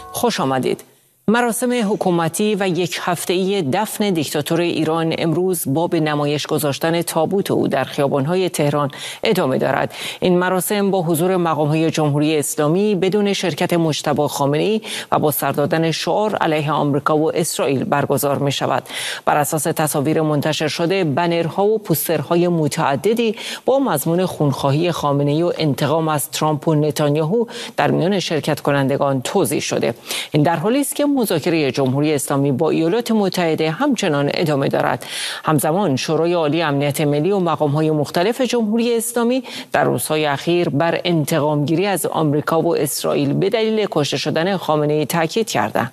خوش آمدید. مراسم حکومتی و یک هفته‌ای دفن دیکتاتور ایران امروز با به نمایش گذاشتن تابوت او در خیابان‌های تهران ادامه دارد. این مراسم با حضور مقام‌های جمهوری اسلامی بدون شرکت مجتبی خامنه‌ای و با سر دادن شعار علیه آمریکا و اسرائیل برگزار می‌شود. بر اساس تصاویر منتشر شده، بنرها و پوسترهای متعددی با مضمون خونخواهی خامنه‌ای و انتقام از ترامپ و نتانیاهو در میان شرکت کنندگان توزیع شده. این در حالی است که مذاکره جمهوری اسلامی با ایالات متحده همچنان ادامه دارد. همزمان شورای عالی امنیت ملی و مقام‌های مختلف جمهوری اسلامی در روزهای اخیر بر انتقام‌گیری از آمریکا و اسرائیل به دلیل کشته شدن خامنه‌ای تاکید کردند.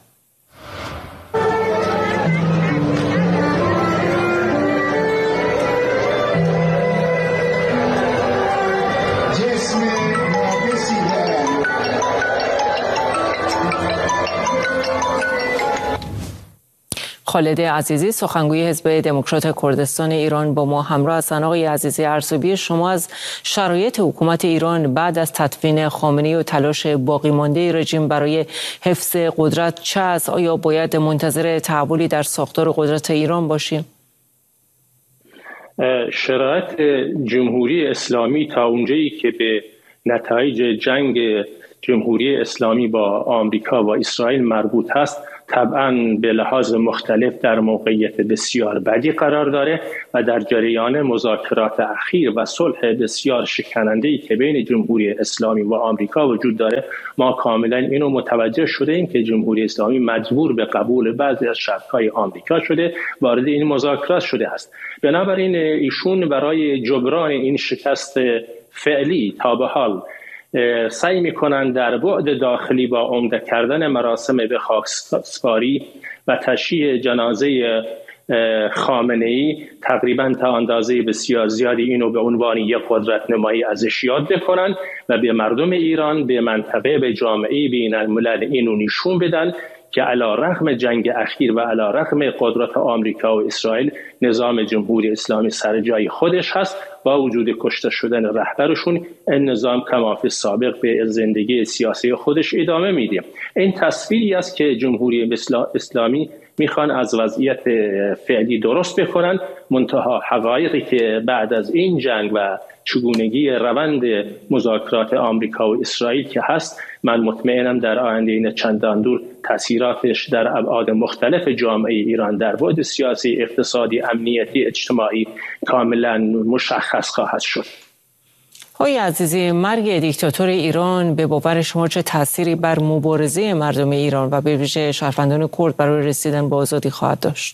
خالد عزیزی، سخنگوی حزب دموکرات کردستان ایران، با ما همراه هستند. آقای عزیزی، ارزیابی شما از شرایط حکومت ایران بعد از تدفین خامنه‌ای و تلاش باقی مانده رژیم برای حفظ قدرت چه است؟ آیا باید منتظر تحولی در ساختار قدرت ایران باشیم؟ شرایط جمهوری اسلامی تا اونجایی که به نتایج جنگ جمهوری اسلامی با آمریکا و اسرائیل مربوط است، طبعاً به لحاظ مختلف در موقعیت بسیار بدی قرار داره و در جریان مذاکرات اخیر و صلح بسیار شکننده‌ای که بین جمهوری اسلامی و آمریکا وجود داره، ما کاملاً اینو متوجه شده ایم که جمهوری اسلامی مجبور به قبول بعضی از شرط‌های آمریکا شده، وارد این مذاکرات شده است. بنابراین ایشون برای جبران این شکست فعلی تا به حال سعی میکنند در بعد داخلی با عمده کردن مراسم به خاکسپاری و تشییع جنازه خامنه‌ای تقریبا تا اندازه بسیار زیادی اینو به عنوان یک قدرت نمایی ازش یاد بکنن و به مردم ایران، به منطقه، به جامعه بین الملل اینو نشون بدن که علی رغم جنگ اخیر و علی رغم قدرت آمریکا و اسرائیل، نظام جمهوری اسلامی سر جای خودش هست. با وجود کشته شدن رهبرشون، این نظام کمافی سابق به زندگی سیاسی خودش ادامه میده. این تصویری است که جمهوری اسلامی میخوان از وضعیت فعلی درست بکنن. منتها حقایقی که بعد از این جنگ و چگونگی روند مذاکرات آمریکا و اسرائیل که هست، من مطمئنم در آینده این چندان دور تاثیراتش در ابعاد مختلف جامعه ایران در بعد سیاسی، اقتصادی، امنیتی، اجتماعی کاملا مشخص خواهد شد. آقای عزیزی، مرگ دیکتاتور ایران به باور شما چه تأثیری بر مبارزه مردم ایران و به ویژه شهروندان کرد برای رسیدن به آزادی خواهد داشت؟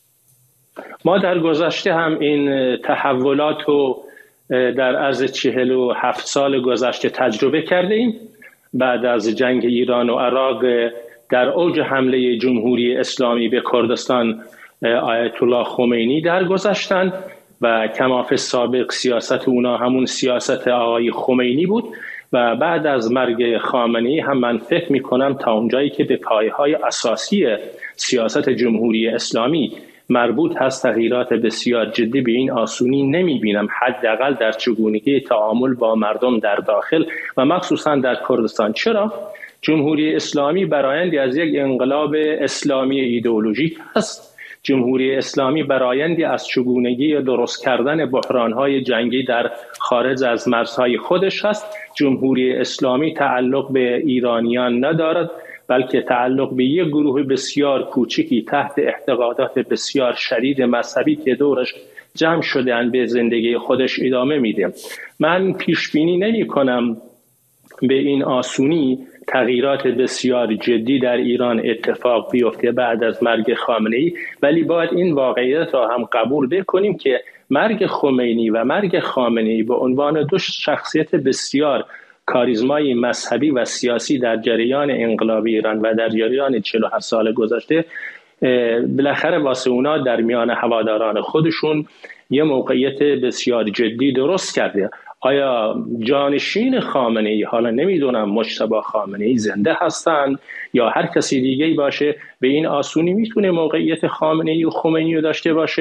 ما در گذشته هم این تحولات رو در عرض 47 سال گذشته تجربه کرده ایم. بعد از جنگ ایران و عراق، در اوج حمله جمهوری اسلامی به کردستان، آیت الله خمینی درگذشتند و کماف سابق سیاست اونا همون سیاست آقای خمینی بود و بعد از مرگ خامنه‌ای هم من فکر میکنم تا اونجایی که به پایه‌های اساسی سیاست جمهوری اسلامی مربوط هست، تغییرات بسیار جدی به این آسونی نمیبینم، حداقل در چگونگی تعامل با مردم در داخل و مخصوصا در کردستان. چرا؟ جمهوری اسلامی برآیندی از یک انقلاب اسلامی ایدئولوژیک است. جمهوری اسلامی برآیندی از چگونگی درست کردن بحران‌های جنگی در خارج از مرزهای خودش است. جمهوری اسلامی تعلق به ایرانیان ندارد، بلکه تعلق به یک گروه بسیار کوچکی تحت اعتقادات بسیار شدید مذهبی که دورش جمع شده‌اند به زندگی خودش ادامه میده. من پیش بینی نمی‌کنم به این آسونی تغییرات بسیار جدی در ایران اتفاق بیفته بعد از مرگ خامنه‌ای، ولی باید این واقعیت را هم قبول بکنیم که مرگ خمینی و مرگ خامنه‌ای به عنوان دو شخصیت بسیار کاریزمای مذهبی و سیاسی در جریان انقلاب ایران و در جریان 47 سال گذشته، بالاخره واسه اونا در میان هواداران خودشون یه موقعیت بسیار جدی درست کرده. آیا جانشین خامنه‌ای، حالا نمیدونم مجتبی خامنه‌ای زنده هستند یا هر کسی دیگه‌ای باشه، به این آسونی میتونه موقعیت خامنه‌ای و خمینی رو داشته باشه؟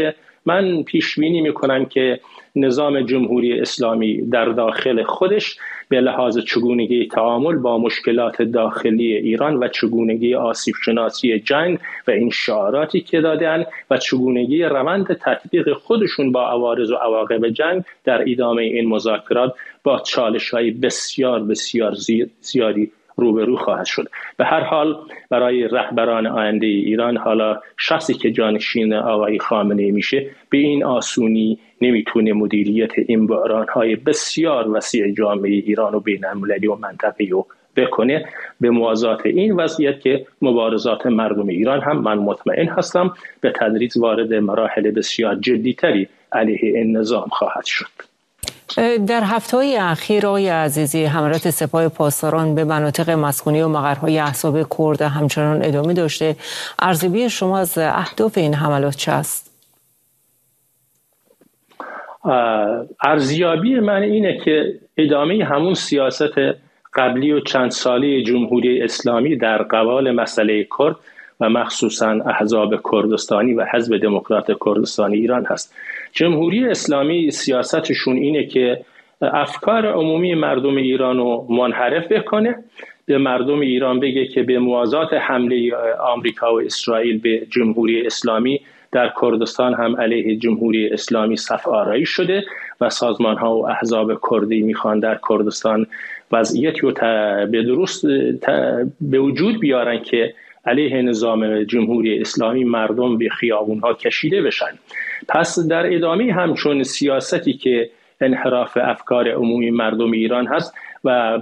من پیش بینی میکنم که نظام جمهوری اسلامی در داخل خودش به لحاظ چگونگی تعامل با مشکلات داخلی ایران و چگونگی آسیب شناسی جنگ و این شعاراتی که دادن و چگونگی روند تطبیق خودشون با عوارض و عواقب جنگ در ادامه این مذاکرات با چالش‌های بسیار بسیار زیادی روبرو خواهد شد. به هر حال برای رهبران آینده ایران، حالا شخصی که جانشین آقای خامنه‌ای میشه، به این آسونی نمیتونه مدیریت این بحران‌های بسیار وسیع جامعه ایران و بین‌المللی و منطقه‌ای رو بکنه. به موازات این وضعیت که مبارزات مردم ایران هم من مطمئن هستم به تدریج وارد مراحل بسیار جدی‌تری علیه این نظام خواهد شد. در هفته‌های اخیر آقای عزیزی، حملات سپاه پاسداران به مناطق مسکونی و مقرهای احزاب کرد همچنان ادامه داشته. ارزیابی شما از اهداف این حملات چه است؟ ارزیابی من اینه که ادامه همون سیاست قبلی و چند ساله جمهوری اسلامی در قبال مسئله کرد و مخصوصاً احزاب کردستانی و حزب دموکرات کردستانی ایران هست. جمهوری اسلامی سیاستشون اینه که افکار عمومی مردم ایران رو منحرف بکنه، به مردم ایران بگه که به موازات حمله آمریکا و اسرائیل به جمهوری اسلامی در کردستان هم علیه جمهوری اسلامی صف آرایی شده و سازمان‌ها و احزاب کردی میخوان در کردستان وضعیتی رو به وجود بیارن که علیه نظام جمهوری اسلامی مردم به خیابون‌ها کشیده بشن. پس در ادامه همچون سیاستی که انحراف افکار عمومی مردم ایران هست و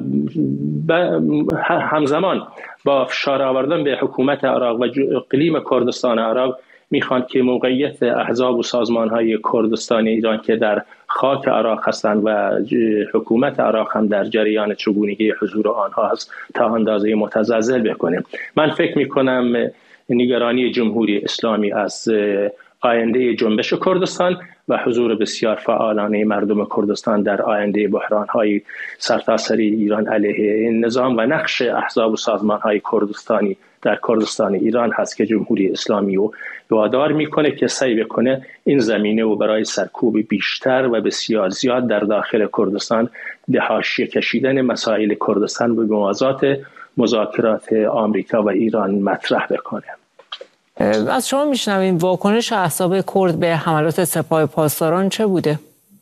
همزمان با فشار آوردن به حکومت عراق و اقلیم کردستان عراق میخوان که موقعیت احزاب و سازمان‌های کردستان ایران که در خاک عراق هستند و حکومت عراق هم در جریان چگونگی حضور آنها هست تا اندازه متزلزل بکنه. من فکر میکنم نگرانی جمهوری اسلامی از آینده جنبش کردستان و حضور بسیار فعالانه مردم کردستان در آینده بحران‌های سرتاسری ایران علیه این نظام و نقش احزاب و سازمان‌های کردستانی در کردستان ایران هست که جمهوری اسلامی رو وادار میکنه که سعی بکنه این زمینه رو برای سرکوب بیشتر و بسیار زیاد در داخل کردستان به حاشیه کشیدن مسائل کردستان به موازات مذاکرات آمریکا و ایران مطرح بکنه. از شما میشنویم واکنش احزاب کرد به حملات سپاه پاسداران چه بوده؟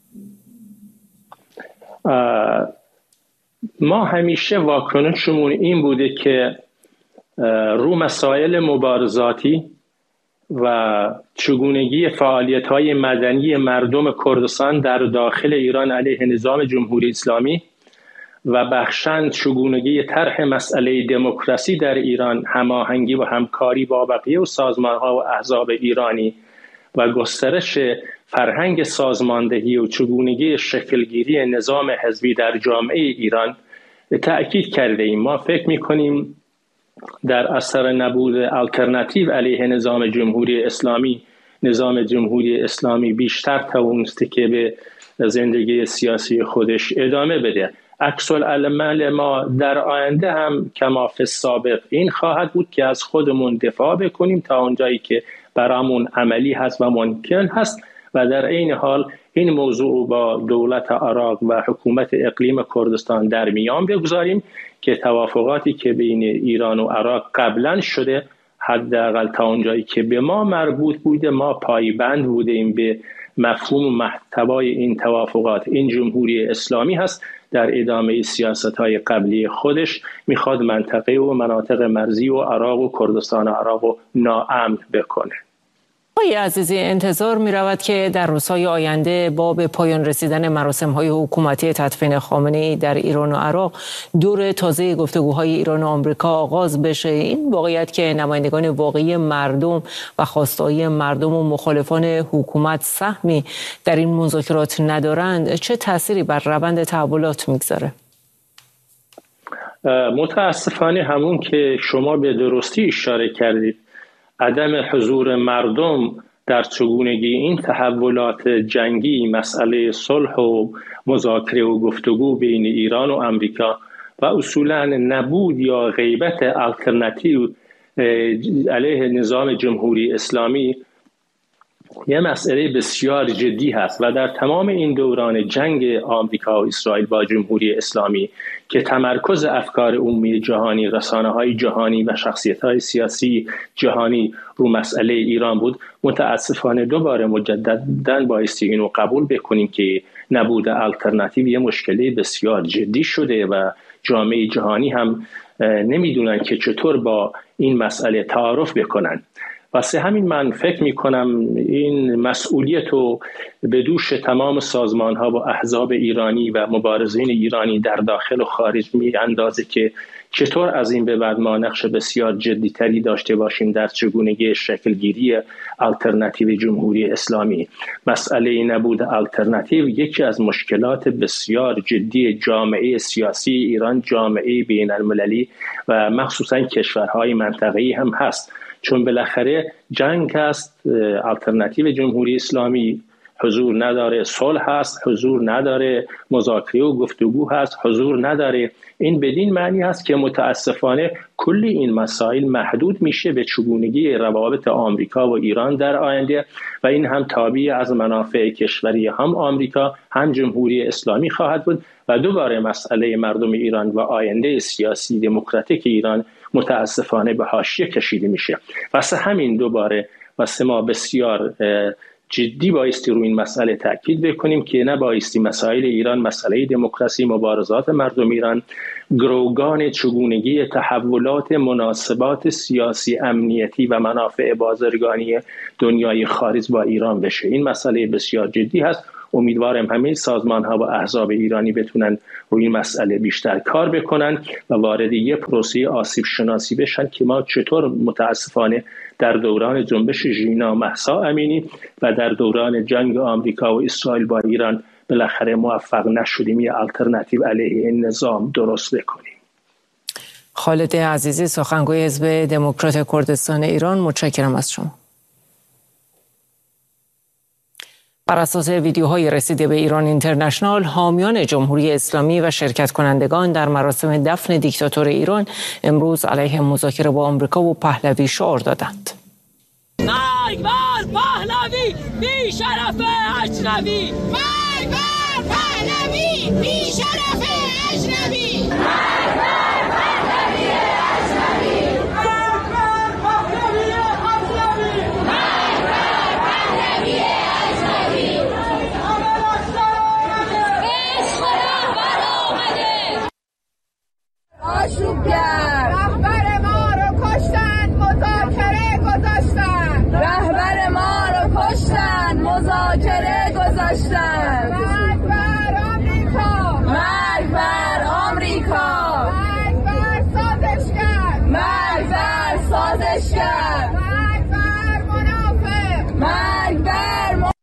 ما همیشه واکنشمون این بوده که رو مسائل مبارزاتی و چگونگی فعالیت‌های مدنی مردم کردستان در داخل ایران علیه نظام جمهوری اسلامی و بخشند چگونگی طرح مسئله دموکراسی در ایران، هماهنگی و همکاری با بقیه و سازمان‌ها و احزاب ایرانی و گسترش فرهنگ سازماندهی و چگونگی شکلگیری نظام حزبی در جامعه ایران تأکید کرده ایم. ما فکر می‌کنیم در اثر نبود الटरनेटिव علیه نظام جمهوری اسلامی بیشتر توانسته که به زندگی سیاسی خودش ادامه بده. عکس العمل ما در آینده هم کما فی السابق این خواهد بود که از خودمون دفاع بکنیم تا اونجایی که برامون عملی هست و ممکن هست و در عین حال این موضوع با دولت عراق و حکومت اقلیم کردستان در میان بگذاریم که توافقاتی که بین ایران و عراق قبلا شده حداقل تا اونجایی که به ما مربوط بوده ما پایبند بودیم به مفهوم و محتوای این توافقات. این جمهوری اسلامی هست در ادامه سیاست‌های قبلی خودش میخواد منطقه و مناطق مرزی و عراق و کردستان عراق رو ناامن بکنه. آقای عزیزی، انتظار می رود که در روزهای آینده با به پایان رسیدن مراسم‌های حکومتی تدفین خامنه‌ای در ایران و عراق دور تازه گفتگوهای ایران و آمریکا آغاز بشه. این واقعیت که نمایندگان واقعی مردم و خواستهای مردم و مخالفان حکومت سهمی در این مذاکرات ندارند چه تأثیری بر روند تحولات میگذاره؟ متاسفانه همون که شما به درستی اشاره کردید، عدم حضور مردم در چگونگی این تحولات جنگی، مسئله صلح و مذاکره و گفتگو بین ایران و آمریکا و اصولاً نبود یا غیبت الटरनेटिव علیه نظام جمهوری اسلامی یه مسئله بسیار جدی هست و در تمام این دوران جنگ آمریکا و اسرائیل با جمهوری اسلامی که تمرکز افکار عمومی جهانی، رسانه‌های جهانی و شخصیت‌های سیاسی جهانی رو مسئله ایران بود، متاسفانه دوباره مجدداً بایستی اینو قبول بکنیم که نبود الटरनेटिव یه مشکلی بسیار جدی شده و جامعه جهانی هم نمیدونن که چطور با این مسئله تعارف بکنن. واسه همین من فکر میکنم این مسئولیت رو به دوش تمام سازمان ها و احزاب ایرانی و مبارزین ایرانی در داخل و خارج می اندازه که چطور از این به بعد ما نقش بسیار جدی تری داشته باشیم در چگونگی شکلگیری الटरनेटिव جمهوری اسلامی. مسئله نبود الटरनेटिव یکی از مشکلات بسیار جدی جامعه سیاسی ایران، جامعه بین المللی و مخصوصا کشورهای منطقه‌ای هم هست، چون بالاخره جنگ است، الटरनेटिव جمهوری اسلامی حضور نداره، صلح هست حضور نداره، مذاکره و گفتگو هست حضور نداره. این بدین معنی هست که متاسفانه کلی این مسائل محدود میشه به چگونگی روابط آمریکا و ایران در آینده و این هم تابع از منافع کشوری هم آمریکا هم جمهوری اسلامی خواهد بود و دوباره مسئله مردم ایران و آینده سیاسی دموکراتیک ایران متاسفانه به حاشیه کشیده میشه. واسه همین دوباره واسه ما بسیار جدی بایستی روی این مسئله تاکید بکنیم که نبایستی مسائل ایران، مسئله دموکراسی، مبارزات مردم ایران، گروگان چگونگی تحولات مناسبات سیاسی، امنیتی و منافع بازرگانی دنیای خارج با ایران بشه. این مسئله بسیار جدی هست. امیدوارم همین سازمان ها و احزاب ایرانی بتونن روی این مسئله بیشتر کار بکنن و وارد یه پروسه آسیب شناسی بشن که ما چطور متاسفانه در دوران جنبش ژینا مهسا امینی و در دوران جنگ آمریکا و اسرائیل با ایران بالاخره موفق نشدیم یه الटरनेटिव علیه این نظام درست بکنیم. خالد عزیزی، سخنگوی حزب دموکرات کردستان ایران، متشکرم از شما. بر اساس ویدیوهای رسیده به ایران اینترنشنال، حامیان جمهوری اسلامی و شرکت کنندگان در مراسم دفن دیکتاتور ایران امروز علیه مذاکره با آمریکا و پهلوی شعار دادند. مرگ بر پهلوی، بی شرف اجنبی! مرگ بر پهلوی، بی شرف اجنبی! مرگ بر پهلوی اجنبی! مرگ بر پهلوی اجنبی! مرگ بر پهلوی اجنبی! عشق رهبر آمده! آشوبگر رهبر ما رو کشتن، مذاکره گذاشتن. رهبر ما رو کشتن، مذاکره گذاشتن. مرگ بر آمریکا! مرگ بر آمریکا! مرگ بر سازشگر! مرگ بر سازشگر! مرگ بر منافق! مرگ بر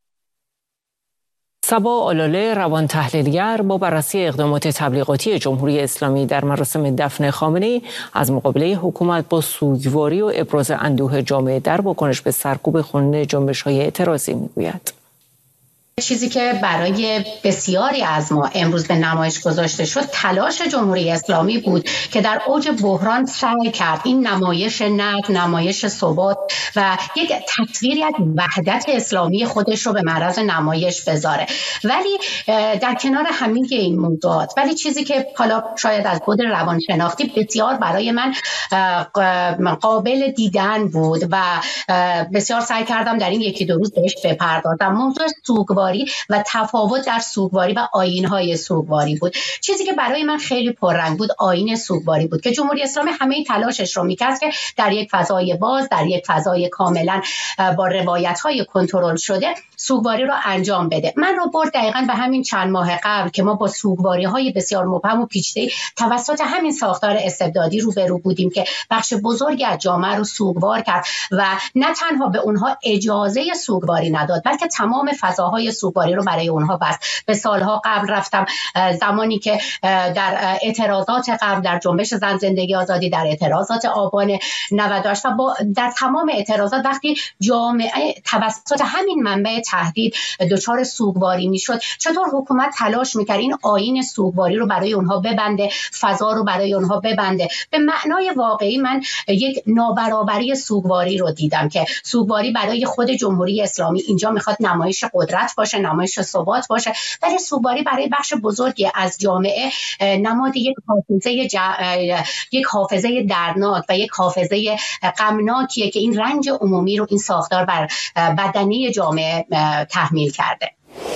صبا آلاله، روان تحلیلگر، با بررسی اقدامات تبلیغاتی جمهوری اسلامی در مراسم دفن خامنه‌ای از مقابله حکومت با سوگواری و ابراز اندوه جامعه در واکنش به سرکوب خونین جنبش‌های اعتراضی میگوید. چیزی که برای بسیاری از ما امروز به نمایش گذاشته شد تلاش جمهوری اسلامی بود که در اوج بحران سعی کرد این نمایش نقد، نمایش ثبات و یک تصویری از وحدت اسلامی خودش رو به معرض نمایش بذاره. ولی در کنار همه این موضوعات، ولی چیزی که حالا شاید از بود روانشناختی بسیار برای من قابل دیدن بود و بسیار سعی کردم در این یکی دو روز بهش بپردازم، موضوع سوگواری و تفاوت در سوگواری و آیین‌های سوگواری بود. چیزی که برای من خیلی پررنگ بود آیین سوگواری بود که جمهوری اسلامی همه تلاشش رو می‌کرد که در یک فضای باز، در یک فضای کاملا با روایت‌های کنترل شده سوگواری رو انجام بده. من رو برد دقیقاً به همین چند ماه قبل که ما با سوگواری‌های بسیار مبهم و پیچیده توسط همین ساختار استبدادی روبرو بودیم که بخش بزرگی از جامعه رو سوگوار کرد و نه تنها به اونها اجازه سوگواری نداد، بلکه تمام فضاهای سوگواری رو برای اونها بست. به سالها قبل رفتم، زمانی که در اعتراضات قبل در جنبش زن زندگی آزادی، در اعتراضات آبان 98 و در تمام اعتراضات وقتی جامعه توسط همین منبع تهدید دچار سوگواری میشد، چطور حکومت تلاش میکرد این آیین سوگواری رو برای اونها ببنده، فضا رو برای اونها ببنده. به معنای واقعی من یک نابرابری سوگواری رو دیدم که سوگواری برای خود جمهوری اسلامی اینجا میخواد نمایش قدرت باشه، نمایش ثبات باشه، ولی سوگواری برای بخش بزرگی از جامعه نماد یک حافظه دردناک و یک حافظه غمناکیه که این رنج عمومی رو این ساختار بر بدنه جامعه تحمیل کرده.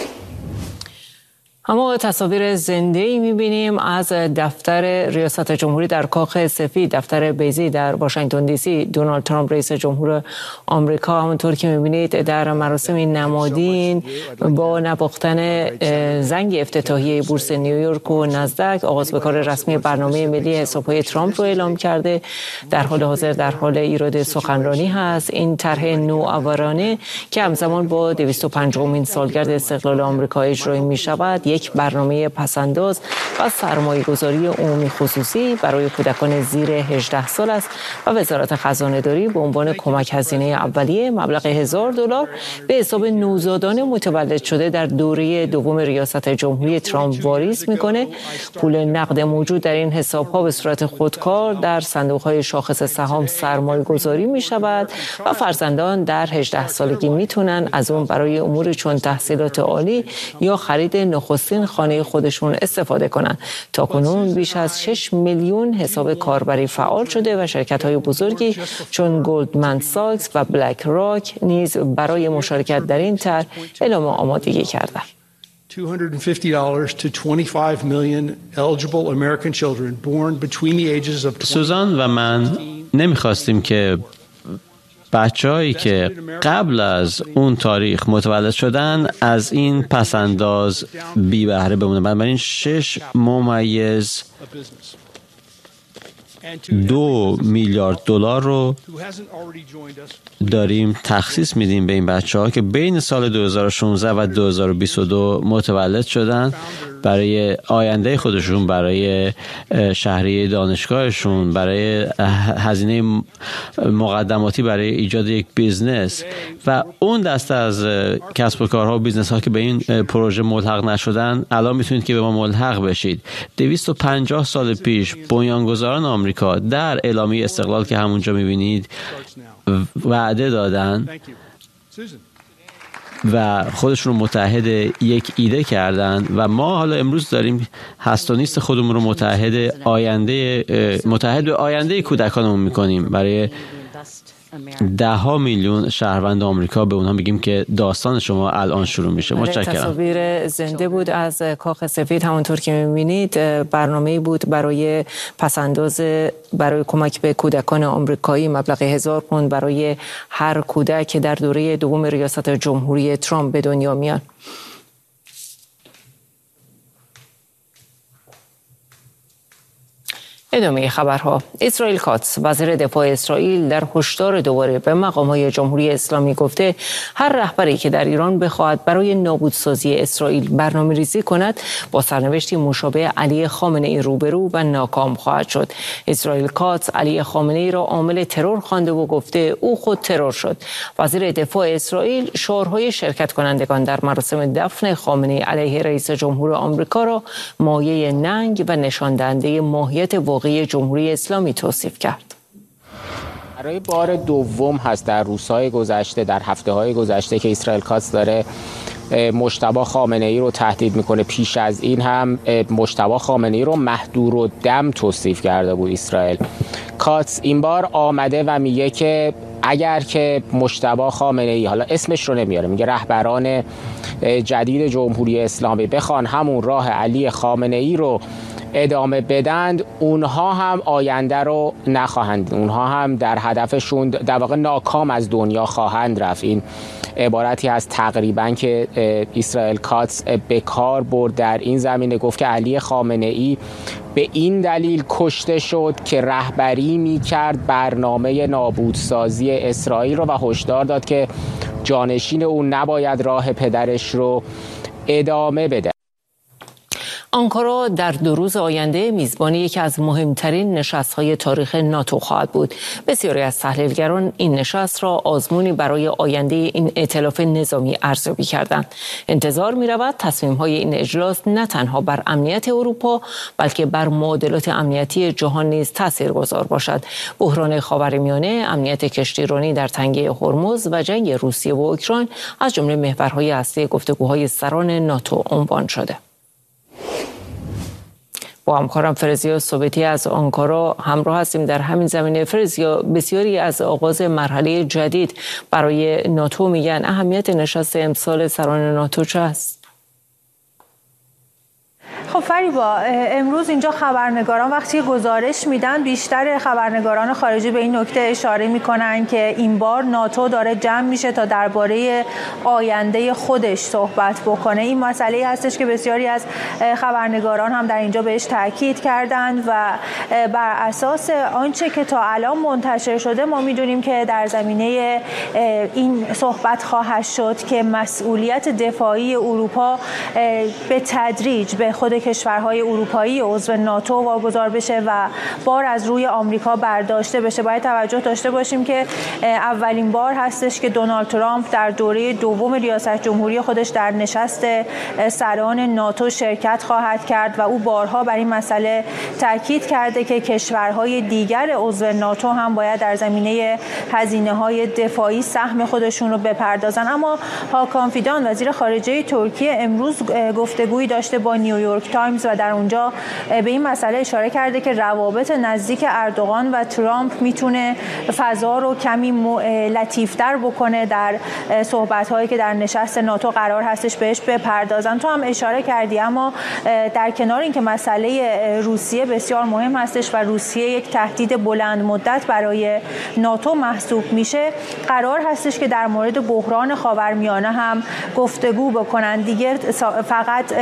اما تصاویر زنده‌ای می‌بینیم از دفتر ریاست جمهوری در کاخ سفید، دفتر بیضی در واشنگتن دی سی. دونالد ترامپ رئیس جمهور آمریکا همونطور که می‌بینید در مراسم نمادین با نواختن زنگ افتتاحیه بورس نیویورک و نزدک آغاز به کار رسمی برنامه ملی حساب‌های ترامپ رو اعلام کرده. در حال حاضر در حال ایراد سخنرانی هست. این طرح نوآورانه که همزمان با 205مین سالگرد استقلال آمریکا اجرایی می‌شود، یک برنامه پسنداز و سرمایه‌گذاری عمومی خصوصی برای کودکان زیر 18 سال است و وزارت خزانه‌داری به عنوان کمک هزینه اولیه مبلغ $1000 به حساب نوزادان متولد شده در دوره دوم ریاست جمهوری ترامپ واریز میکنه. پول نقد موجود در این حساب‌ها به صورت خودکار در صندوق‌های شاخص سهام سرمایه‌گذاری می‌شود و فرزندان در 18 سالگی میتونن از اون برای امور چون تحصیلات عالی یا خرید نخستین خانه خودشون استفاده کنند. تاکنون بیش از 6 میلیون حساب کاربری فعال شده و شرکت‌های بزرگی چون گلدمن ساکس و بلک راک نیز برای مشارکت در این طرح اعلام آمادگی کردند. $250 to 25 million eligible American children born between the ages of سوزان و من نمی‌خواستیم که بچه‌هایی که قبل از اون تاریخ متولد شدن از این پسنداز بی بهره بمونن. بنابراین 6.2 میلیارد دلار رو داریم تخصیص میدیم به این بچه‌ها که بین سال 2016 و 2022 متولد شدن، برای آینده خودشون، برای شهریه دانشگاهشون، برای هزینه مقدماتی برای ایجاد یک بیزنس. و اون دسته از کسب و کارها و بیزنس ها که به این پروژه ملحق نشدن الان میتونید که به ما ملحق بشید. 250 سال پیش بنیانگذاران آمریکا در اعلامیه استقلال که همونجا میبینید وعده دادن و خودشون رو متحد یک ایده کردن و ما حالا امروز داریم هست و نیست خودمون رو متحد به آینده کودکانمون میکنیم. برای 10 میلیون شهروند آمریکا به اونها میگیم که داستان شما الان شروع میشه. متشکرم. تصاویر زنده بود از کاخ سفید. همونطور که میبینید برنامه‌ای بود برای پسنداز برای کمک به کودکان آمریکایی مبلغ 1000 پوند برای هر کودک که در دوره دوم ریاست جمهوری ترامپ به دنیا میان. ادامه خبرها. اسرائیل کاتس وزیر دفاع اسرائیل در هشدار دوباره به مقام‌های جمهوری اسلامی گفته هر رهبری که در ایران بخواهد برای نابودسازی اسرائیل برنامه‌ریزی کند با سرنوشتی مشابه علی خامنه‌ای روبرو و ناکام خواهد شد. اسرائیل کاتس علی خامنه‌ای را عامل ترور خوانده و گفته او خود ترور شد. وزیر دفاع اسرائیل شعارهای شرکت کنندگان در مراسم دفن خامنه‌ای علیه رئیس جمهور آمریکا را مایه ننگ و نشان دهنده ماهیت جمهوری اسلامی توصیف کرد. برای بار دوم هست در روزهای گذشته، در هفته‌های گذشته که اسرائیل کاتس داره مجتبی خامنه‌ای رو تهدید میکنه. پیش از این هم مجتبی خامنه‌ای رو مهدورالدم توصیف کرده بود اسرائیل. کاتس این بار آمده و میگه که اگر که مجتبی خامنه‌ای، حالا اسمش رو نمیاره، میگه رهبران جدید جمهوری اسلامی بخوان همون راه علی خامنه‌ای رو ادامه بدند، اونها هم آینده رو نخواهند، اونها هم در هدفشون در واقع ناکام از دنیا خواهند رفت. این عبارتی از تقریبا که اسرائیل کاتس به کار برد در این زمینه. گفت که علی خامنه‌ای به این دلیل کشته شد که رهبری می‌کرد برنامه نابودسازی اسرائیل رو و هشدار داد که جانشین او نباید راه پدرش رو ادامه بده. آنکارا در 2 روز آینده میزبان یکی از مهمترین نشست‌های تاریخ ناتو خواهد بود. بسیاری از تحلیلگران این نشست را آزمونی برای آینده این ائتلاف نظامی ارزیابی کردند. انتظار می‌رود تصمیم‌های این اجلاس نه تنها بر امنیت اروپا بلکه بر معادلات امنیتی جهان نیز تاثیرگذار باشد. بحران خاورمیانه، امنیت کشتیرانی در تنگه هرمز و جنگ روسیه و اوکراین از جمله محورهای اصلی گفتگوهای سران ناتو عنوان شده. با همکارم فرزیا ثابتی از آنکارا همراه هستیم در همین زمینه. فرزیا، بسیاری از آغاز مرحله جدید برای ناتو میگن اهمیت نشست امسال سران ناتو چه است؟ خب فریبا، امروز اینجا خبرنگاران وقتی گزارش میدن بیشتر خبرنگاران خارجی به این نکته اشاره میکنن که این بار ناتو داره جمع میشه تا درباره آینده خودش صحبت بکنه. این مسئله هستش که بسیاری از خبرنگاران هم در اینجا بهش تاکید کردند و بر اساس آنچه که تا الان منتشر شده ما میدونیم که در زمینه این صحبت خواهد شد که مسئولیت دفاعی اروپا به تدریج به خود کشورهای اروپایی عضو ناتو واگذار بشه و بار از روی آمریکا برداشته بشه. باید توجه داشته باشیم که اولین بار هستش که دونالد ترامپ در دوره دوم ریاست جمهوری خودش در نشست سران ناتو شرکت خواهد کرد و او بارها بر این مسئله تاکید کرده که کشورهای دیگر عضو ناتو هم باید در زمینه هزینه‌های دفاعی سهم خودشون رو بپردازن. اما هاکان فیدان وزیر خارجه ترکیه امروز گفتگویی داشته با نیویورک تایمز و در اونجا به این مسئله اشاره کرده که روابط نزدیک اردوغان و ترامپ میتونه فضا رو کمی لطیفتر بکنه در صحبت‌هایی که در نشست ناتو قرار هستش بهش بپردازن. تو هم اشاره کردی، اما در کنار اینکه مسئله روسیه بسیار مهم هستش و روسیه یک تهدید بلند مدت برای ناتو محسوب میشه، قرار هستش که در مورد بحران خاورمیانه هم گفتگو بکنن. دیگه فقط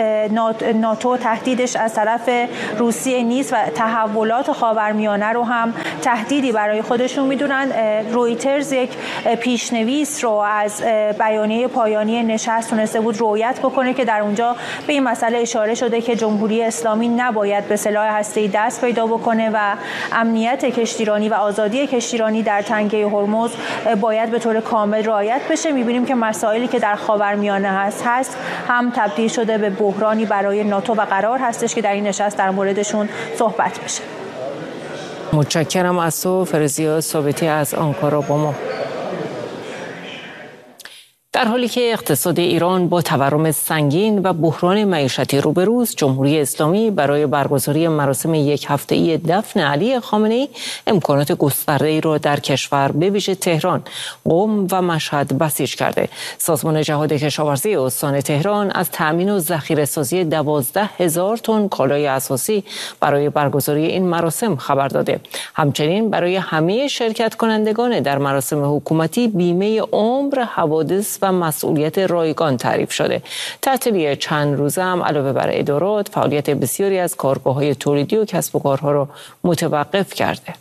ناتو تهدیدش از طرف روسیه نیست و تحولات خاورمیانه رو هم تهدیدی برای خودشون میدونن. رویترز یک پیشنویس رو از بیانیه پایانی نشست تونسته بود رویت بکنه که در اونجا به این مسئله اشاره شده که جمهوری اسلامی نباید به سلاح هسته‌ای دست پیدا بکنه و امنیت کشتیرانی و آزادی کشتیرانی در تنگه هرمز باید به طور کامل رعایت بشه. میبینیم که مسائلی که در خاورمیانه هست هم تبدیل شده به بحرانی برای ناتو و قرار هستش که در این نشست در موردشون صحبت بشه. متشکرم از تو فرزیا ثابتی از آنکارا با ما. در حالی که اقتصاد ایران با تورم سنگین و بحران معیشتی روبروست، جمهوری اسلامی برای برگزاری مراسم 1 هفته‌ای دفن علی خامنه‌ای امکانات گسترده‌ای را در کشور به ویژه تهران، قم و مشهد بسیج کرده. سازمان جهاد کشاورزی استان تهران از تأمین و ذخیره‌سازی 12,000 تن کالای اساسی برای برگزاری این مراسم خبر داده. همچنین برای همه شرکت کنندگان در مراسم حکومتی بیمه عمر، حوادث و مسئولیت رایگان تعریف شده. تعطیلی چند روزه هم علاوه بر ادارات فعالیت بسیاری از کارگاه‌های تولیدی و کسب و کارها را متوقف کرده.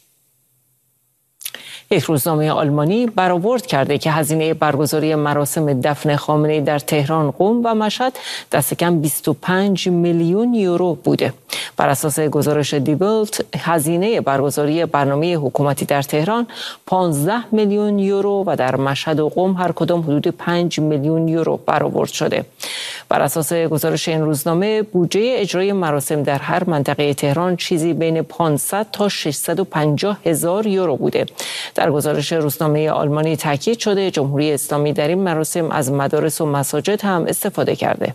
یک روزنامه آلمانی برآورد کرده که هزینه برگزاری مراسم دفن خامنه‌ای در تهران، قم و مشهد دست کم 25 میلیون یورو بوده. بر اساس گزارش دیبلت، هزینه برگزاری برنامه حکومتی در تهران 15 میلیون یورو و در مشهد و قم هر کدام حدود 5 میلیون یورو برآورد شده. بر اساس گزارش این روزنامه، بودجه اجرای مراسم در هر منطقه تهران چیزی بین 500 تا 650 هزار یورو بوده. در گزارش روزنامه آلمانی تاکید شده جمهوری اسلامی در این مراسم از مدارس و مساجد هم استفاده کرده.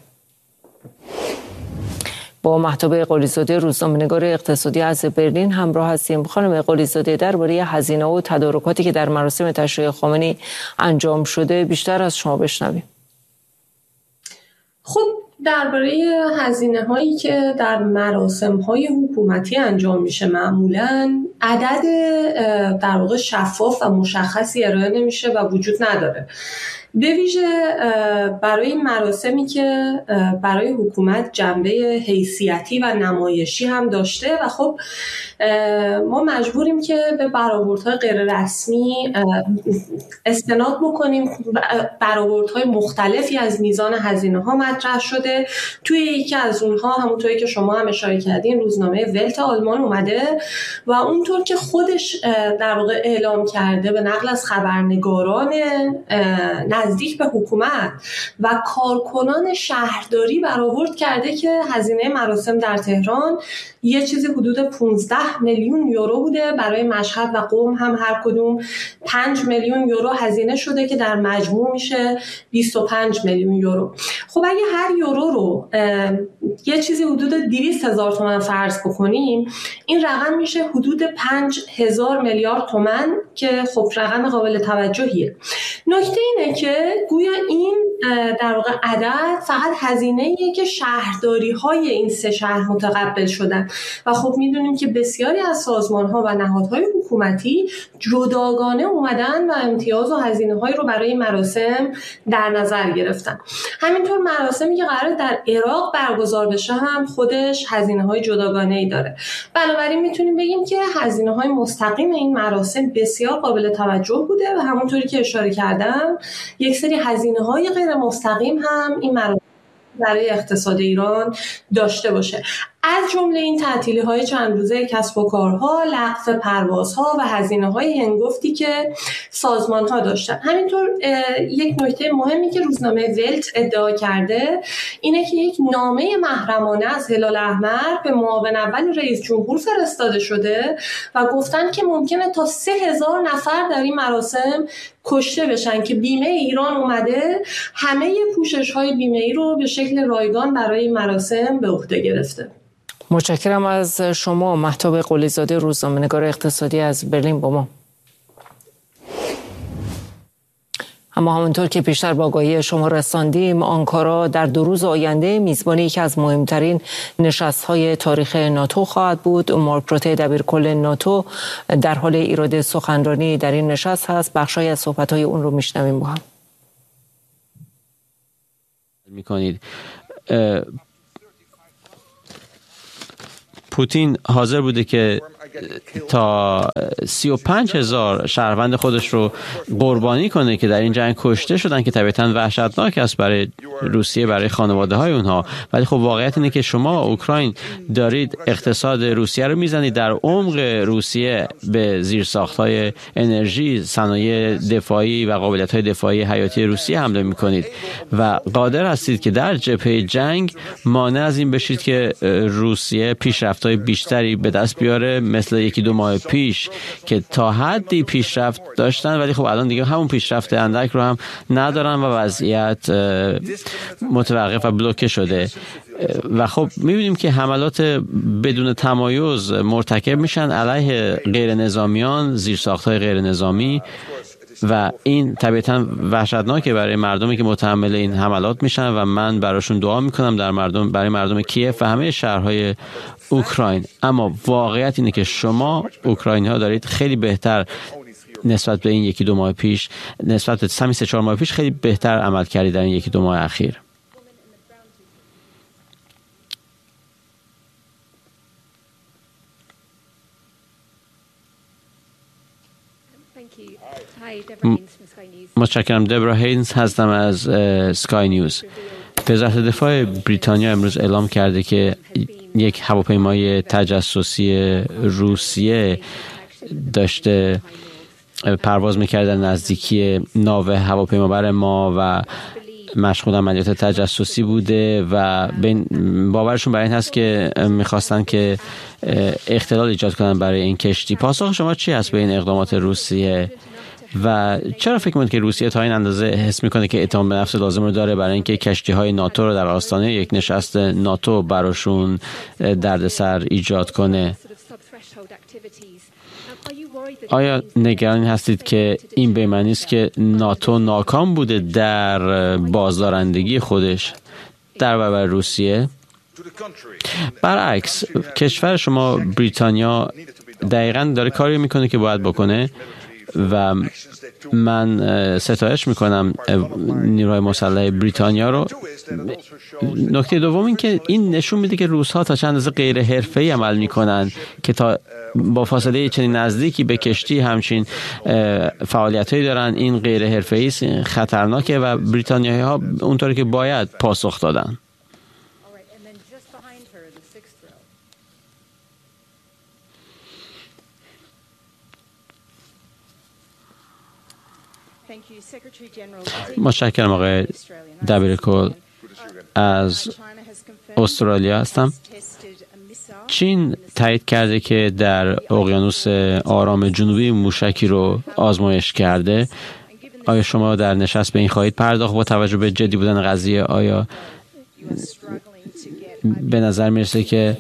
با مهتاب قلیزاده روزنامه‌نگار اقتصادی از برلین همراه هستیم. خانم قلیزاده، درباره هزینه و تدارکاتی که در مراسم تشییع خامنه‌ای انجام شده بیشتر از شما بشنویم. خب درباره هزینه هایی که در مراسم های حکومتی انجام میشه معمولاً عدد در واقع شفاف و مشخصی ارائه نمیشه و وجود نداره. به ویژه برای این مراسمی که برای حکومت جنبه حیثیتی و نمایشی هم داشته و خب ما مجبوریم که به برآوردهای غیر رسمی استناد بکنیم. برآوردهای مختلفی از میزان هزینه ها مطرح شده. توی یکی از اونها همونطوری که شما هم اشاره کردین روزنامه ولت آلمان اومده و اونطور که خودش در واقع اعلام کرده به نقل از خبرنگاران نزدیک به حکومت و کارکنان شهرداری برآورد کرده که هزینه مراسم در تهران یه چیزی حدود 15 میلیون یورو بوده. برای مشهد و قم هم هر کدوم 5 میلیون یورو هزینه شده که در مجموع میشه 25 میلیون یورو. خب اگه هر یورو رو یه چیزی حدود 200,000 تومان فرض بکنیم، این رقم میشه حدود 5,000 میلیارد تومان که خب رقم قابل توجهیه. نکته اینه که گویا این در واقع عدد فقط هزینه‌ایه که شهرداری‌های این سه شهر متقبل شدن و خب میدونیم که بسیاری از سازمان‌ها و نهادهای حکومتی جداگانه اومدن و امتیاز و هزینه‌هایی رو برای مراسم در نظر گرفتن. همینطور مراسمی که قرار در عراق برگزار بشه هم خودش هزینه‌های جداگانه‌ای داره. بنابراین میتونیم بگیم که هزینه‌های مستقیم این مراسم بسیار قابل توجه بوده و همونطوری که اشاره کردم یک سری هزینه‌های غیر مستقیم هم این مراسم برای اقتصاد ایران داشته باشه. از جمله این تعطیلی‌های چند روزه کسب و کارها، لغو پروازها و هزینه‌های هنگفتی که سازمان‌ها داشتن. همینطور یک نکته مهمی که روزنامه ولت ادعا کرده اینه که یک نامه محرمانه از هلال احمر به معاون اول رئیس جمهور فرستاده شده و گفتن که ممکنه تا 3,000 نفر در این مراسم کشته بشن که بیمه ایران اومده همه پوشش‌های بیمه‌ای رو به شکل رایگان برای این مراسم به عهده گرفته. متشکرم از شما مهتاب قلی‌زاده، روزنامه‌نگار اقتصادی از برلین با ما. اما همونطور که پیشتر با آگاهی شما رساندیم، آنکارا در 2 روز آینده میزبانی یکی از مهمترین نشست‌های تاریخ ناتو خواهد بود. مارک روته دبیرکل ناتو در حال ایراد سخنرانی در این نشست هست. بخشی از صحبت‌های اون رو میشنویم با هم. می‌کنید پوتین حاضر بوده که تا 35,000 شهروند خودش رو قربانی کنه که در این جنگ کشته شدن که طبیعتاً وحشتناک است برای روسیه، برای خانواده های اونها. ولی خب واقعیت اینه که شما اوکراین دارید اقتصاد روسیه رو میزنید، در عمق روسیه به زیرساخت‌های انرژی، صنایع دفاعی و قابلیت‌های دفاعی حیاتی روسیه حمله میکنید و قادر هستید که در جبهه جنگ مانع از این بشید که روسیه پیشرفت‌های بیشتری به دست بیاره، مثل 1-2 ماه پیش که تا حدی پیشرفت داشتن ولی خب الان دیگه همون پیشرفت اندک رو هم ندارن و وضعیت متوقف و بلوکه شده. و خب می‌بینیم که حملات بدون تمایز مرتکب میشن علیه غیر نظامیان، زیرساخت‌های غیر نظامی و این طبیعتاً وحشتناکه برای مردمی که متحمل این حملات میشن و من براشون دعا میکنم برای مردم کیف و همه شهرهای اوکراین. اما واقعیت اینه که شما اوکراینی‌ها دارید خیلی بهتر نسبت به این 1-2 ماه پیش، نسبت به 3-4 ماه پیش خیلی بهتر عمل کردید در این 1-2 ماه اخیر. متشکرم. دبرا هینز هستم از سکای نیوز. وزارت دفاع بریتانیا امروز اعلام کرده که یک هواپیمای تجسسی روسیه داشته پرواز می‌کرد در نزدیکی ناو هواپیمابر ما و مشغول عملیات تجسسی بوده و باورشون برای این هست که می‌خواستن که اختلال ایجاد کنن برای این کشتی. پاسخ شما چی هست به این اقدامات روسیه و چرا فکر می‌کنید که روسیه تا این اندازه حس می‌کنه که اعتماد به نفس لازم رو داره برای اینکه کشتی‌های ناتو رو در آستانه یک نشست ناتو براشون دردسر ایجاد کنه؟ آیا نگران هستید که این به معنی است که ناتو ناکام بوده در بازدارندگی خودش در برابر روسیه؟ برعکس، کشور شما بریتانیا دقیقاً داره کاری میکنه که باید بکنه و من ستایش میکنم نیروهای مسلح بریتانیا رو. نکته دوم این که این نشون میده که روس‌ها تا چند اندازه غیر حرفه‌ای عمل میکنن که تا با فاصله چنین نزدیکی به کشتی همچین فعالیتایی دارن. این غیر حرفه‌ای خطرناکه و بریتانیایی‌ها اونطوری که باید پاسخ دادن. متشکرم. آقای دبیرکل از استرالیا هستم. چین تایید کرده که در اقیانوس آرام جنوبی موشکی رو آزمایش کرده. آیا شما در نشست به این خواهید پرداخت با توجه به جدی بودن قضیه؟ آیا به نظر میرسه که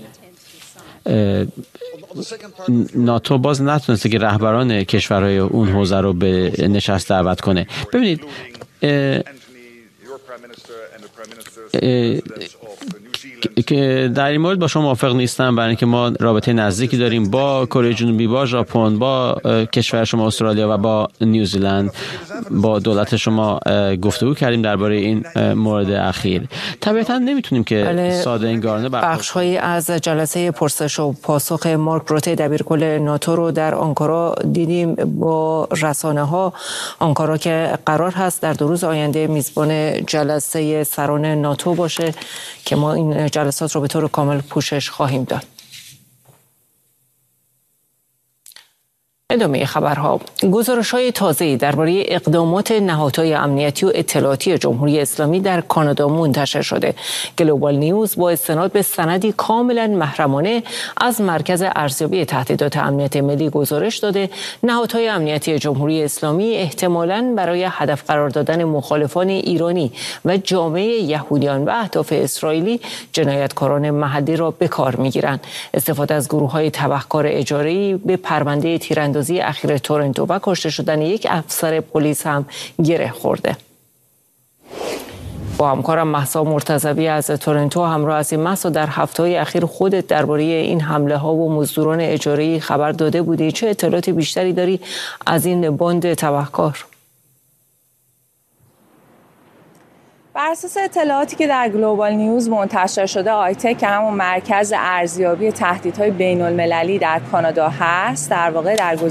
ناتو باز نتونسته که رهبران کشورهای اون حوزه رو به نشست دعوت کنه؟ ببینید که در این مورد با شما موافق نیستم، برای اینکه ما رابطه نزدیکی داریم با کره جنوبی، با ژاپن، با کشور شما استرالیا و با نیوزیلند. با دولت شما گفتگو کردیم درباره این مورد اخیر. طبیعتا نمیتونیم که ساده انگارانه بخش‌هایی از جلسه پرسش و پاسخ مارک روته دبیرکل ناتو رو در آنکارا دیدیم با رسانه‌ها. آنکارا که قرار هست در 2 روز آینده میزبان جلسه سران ناتو باشه که ما این جلسات رو به طور کامل پوشش خواهیم داد. ادامه خبرها. گزارش‌های تازه‌ای درباره اقدامات نهادهای امنیتی و اطلاعاتی جمهوری اسلامی در کانادا منتشر شده. گلوبال نیوز با استناد به سندی کاملا محرمانه از مرکز ارزیابی تهدیدات امنیت ملی گزارش داده نهادهای امنیتی جمهوری اسلامی احتمالاً برای هدف قرار دادن مخالفان ایرانی و جامعه یهودیان و اهداف اسرائیلی جنایتکاران محلی را به کار می‌گیرند. استفاده از گروه‌های تبهکار اجاره‌ای به پرونده تیراندازی اخیر تورنتو و کشته شدن یک افسر پلیس هم گره خورده. با همکارم مهسا مرتضوی از تورنتو همراه هستیم. مهسا، در هفته‌های اخیر خودت درباره این حمله ها و مزدوران اجاره‌ای خبر داده بودی. چه اطلاعات بیشتری داری از این باند تبهکار؟ بر اساس اطلاعاتی که در گلوبال نیوز منتشر شده، آیتک که همون مرکز ارزیابی تهدیدهای بین‌المللی در کانادا هست، در واقع در